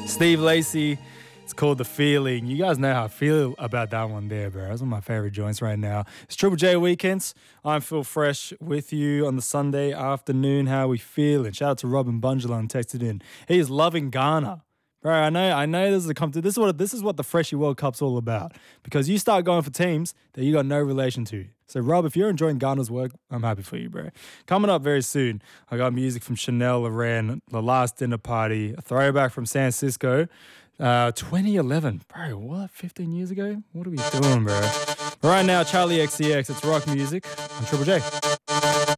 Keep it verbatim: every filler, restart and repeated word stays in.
Steve Lacy. It's called The Feeling. You guys know how I feel about that one there, bro. That's one of my favorite joints right now. It's Triple J Weekends. I'm Phil Fresh with you on the Sunday afternoon. How we feeling? Shout out to Robin Bungelon texted in. He is loving Ghana. Bro, I know I know this is a comp- this is what this is what the Freshie World Cup's all about. Because you start going for teams that you got no relation to. So Rob, if you're enjoying Ghana's work, I'm happy for you, bro. Coming up very soon, I got music from Chanel Loren, The Last Dinner Party, a throwback from San Cisco. Uh, twenty eleven, bro, what, fifteen years ago? What are we doing, bro? But right now, Charlie X C X, it's rock music on Triple J.